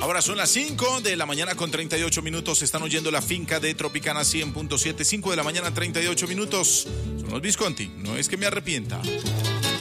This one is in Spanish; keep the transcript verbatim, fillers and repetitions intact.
Ahora son las cinco de la mañana con treinta y ocho minutos. Están oyendo La Finca de Tropicana cien punto siete. cinco de la mañana, treinta y ocho minutos. Son los Visconti. No es que me arrepienta.